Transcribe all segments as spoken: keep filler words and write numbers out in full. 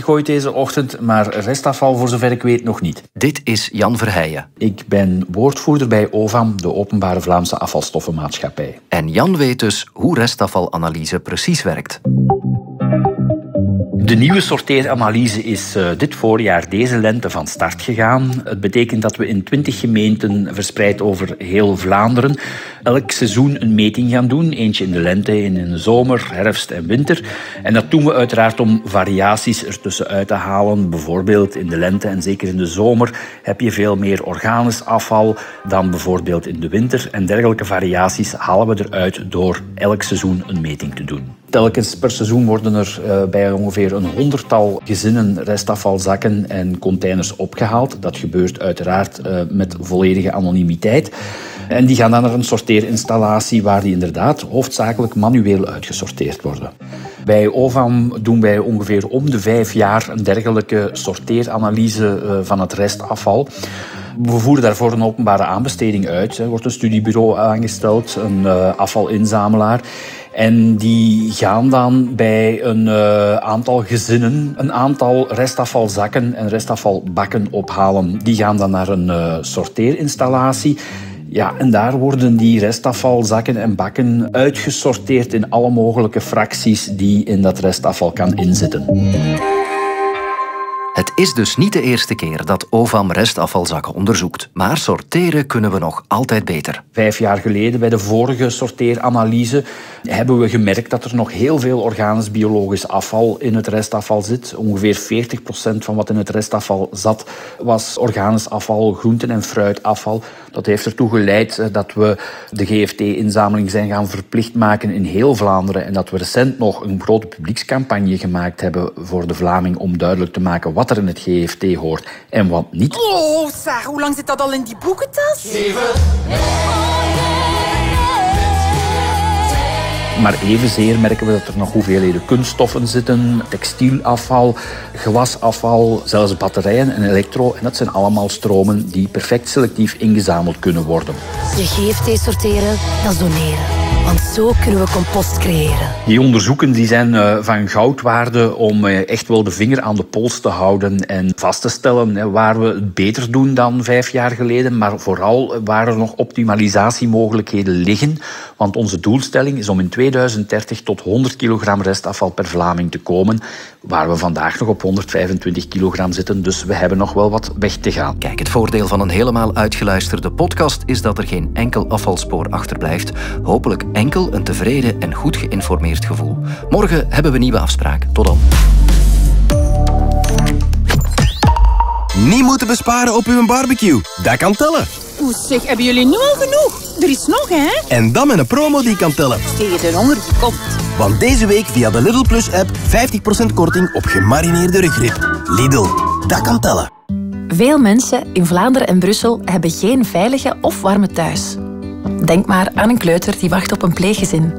weggegooid deze ochtend, maar restafval voor zover ik weet nog niet. Dit is Jan Verheijen. Ik ben woordvoerder bij O V A M, de Openbare Vlaamse Afvalstoffenmaatschappij. En Jan weet dus hoe restafvalanalyse precies werkt. De nieuwe sorteeranalyse is uh, dit voorjaar, deze lente, van start gegaan. Het betekent dat we in twintig gemeenten verspreid over heel Vlaanderen elk seizoen een meting gaan doen. Eentje in de lente, in de zomer, herfst en winter. En dat doen we uiteraard om variaties ertussen uit te halen. Bijvoorbeeld in de lente en zeker in de zomer heb je veel meer organisch afval dan bijvoorbeeld in de winter. En dergelijke variaties halen we eruit door elk seizoen een meting te doen. Telkens per seizoen worden er uh, bij ongeveer een honderdtal gezinnen restafvalzakken en containers opgehaald. Dat gebeurt uiteraard uh, met volledige anonimiteit. En die gaan dan naar een sorteerinstallatie waar die inderdaad hoofdzakelijk manueel uitgesorteerd worden. Bij O V A M doen wij ongeveer om de vijf jaar een dergelijke sorteeranalyse uh, van het restafval. We voeren daarvoor een openbare aanbesteding uit. Er wordt een studiebureau aangesteld, een uh, afvalinzamelaar. En die gaan dan bij een uh, aantal gezinnen een aantal restafvalzakken en restafvalbakken ophalen. Die gaan dan naar een uh, sorteerinstallatie. Ja, en daar worden die restafvalzakken en bakken uitgesorteerd in alle mogelijke fracties die in dat restafval kan inzitten. Het is dus niet de eerste keer dat O V A M restafvalzakken onderzoekt. Maar sorteren kunnen we nog altijd beter. Vijf jaar geleden, bij de vorige sorteeranalyse, hebben we gemerkt dat er nog heel veel organisch-biologisch afval in het restafval zit. Ongeveer veertig procent van wat in het restafval zat, was organisch afval, groenten- en fruitafval. Dat heeft ertoe geleid dat we de G F T-inzameling zijn gaan verplicht maken in heel Vlaanderen. En dat we recent nog een grote publiekscampagne gemaakt hebben voor de Vlaming om duidelijk te maken wat er in het G F T hoort en wat niet. Oh, zeg, hoe lang zit dat al in die boekentas? Zeven. Maar evenzeer merken we dat er nog hoeveelheden kunststoffen zitten, textielafval, glasafval, zelfs batterijen en elektro. En dat zijn allemaal stromen die perfect selectief ingezameld kunnen worden. Je G F T sorteren, dat is doneren. Want zo kunnen we compost creëren. Die onderzoeken die zijn uh, van goudwaarde om uh, echt wel de vinger aan de pols te houden en vast te stellen hè, waar we het beter doen dan vijf jaar geleden, maar vooral waar er nog optimalisatiemogelijkheden liggen. Want onze doelstelling is om in tweeduizend dertig tot honderd kilogram restafval per Vlaming te komen, waar we vandaag nog op honderdvijfentwintig kilogram zitten. Dus we hebben nog wel wat weg te gaan. Kijk, het voordeel van een helemaal uitgeluisterde podcast is dat er geen enkel afvalspoor achterblijft. Hopelijk enkel een tevreden en goed geïnformeerd gevoel. Morgen hebben we een nieuwe afspraak. Tot dan. Niet moeten besparen op uw barbecue. Dat kan tellen. Oeh, zeg, hebben jullie nu al genoeg? Er is nog, hè? En dan met een promo die kan tellen. Tegen de honger komt. Want deze week via de Lidl Plus app vijftig procent korting op gemarineerde rugrib. Lidl, dat kan tellen. Veel mensen in Vlaanderen en Brussel hebben geen veilige of warme thuis. Denk maar aan een kleuter die wacht op een pleeggezin.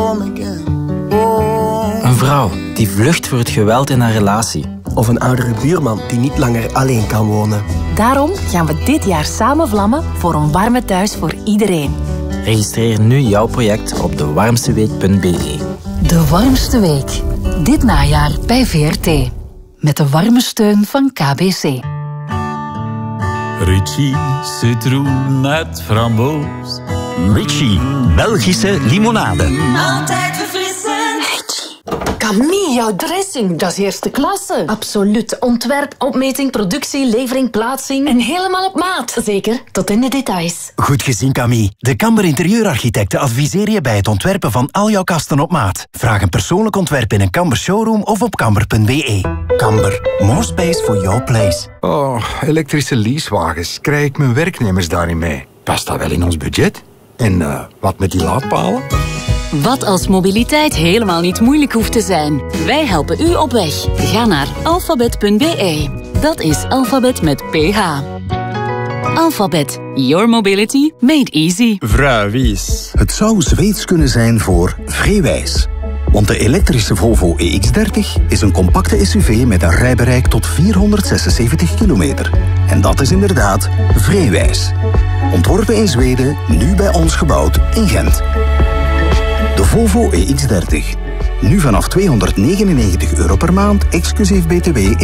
Een vrouw die vlucht voor het geweld in haar relatie. Of een oudere buurman die niet langer alleen kan wonen. Daarom gaan we dit jaar samen vlammen voor een warme thuis voor iedereen. Registreer nu jouw project op de warmste week punt b e. De Warmste Week. Dit najaar bij V R T. Met de warme steun van K B C. Ritchie, citroen met framboos. Ritchie, Belgische limonade. Altijd verfrissend. Camille, jouw dressing, dat is eerste klasse. Absoluut. Ontwerp, opmeting, productie, levering, plaatsing. En helemaal op maat. Zeker, tot in de details. Goed gezien, Camille. De Kamber Interieurarchitecten adviseren je bij het ontwerpen van al jouw kasten op maat. Vraag een persoonlijk ontwerp in een Kamber showroom of op kamber punt b e. Kamber, more space for your place. Oh, elektrische leasewagens. Krijg ik mijn werknemers daarin mee? Past dat wel in ons budget? En uh, wat met die laadpalen? Wat als mobiliteit helemaal niet moeilijk hoeft te zijn. Wij helpen u op weg. Ga naar alfabet punt b e. Dat is alfabet met P H. Alfabet. Your mobility made easy. Vrijwijs. Het zou Zweeds kunnen zijn voor vrijwijs. Want de elektrische Volvo E X dertig is een compacte S U V met een rijbereik tot vierhonderdzesenzeventig kilometer. En dat is inderdaad vrijwijs. Ontworpen in Zweden, nu bij ons gebouwd in Gent. De Volvo E X dertig. Nu vanaf tweehonderdnegenennegentig euro per maand, exclusief B T W.